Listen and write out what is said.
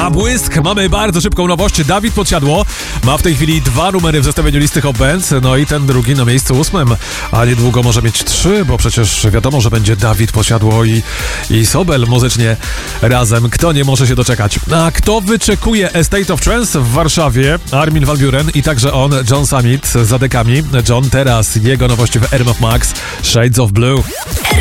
Na błysk mamy bardzo szybką nowość. Dawid Podsiadło ma w tej chwili 2 numery w zestawieniu listy Hot Bands, no i ten drugi na miejscu 8, a niedługo może mieć 3, bo przecież wiadomo, że będzie Dawid Podsiadło i Sobel muzycznie razem. Kto nie może się doczekać? A kto wyczekuje A State of Trance w Warszawie? Armin van Buuren i także on, John Summit za dekami. John teraz, jego nowości w RMF Max, Shades of Blue.